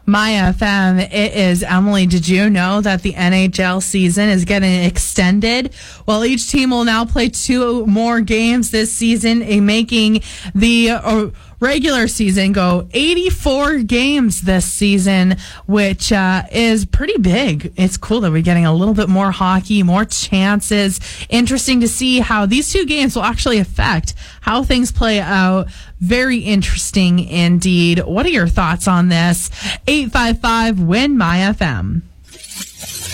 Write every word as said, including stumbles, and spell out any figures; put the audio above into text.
My F M, it is Emily. Did you know that the N H L season is getting extended? Well, each team will now play two more games this season, making the uh, regular season go eighty-four games this season, which uh, is pretty big. It's cool that we're getting a little bit more hockey, more chances. Interesting to see how these two games will actually affect how things play out. Very interesting indeed. What are your thoughts on this? eight five five, W I N, M Y F M.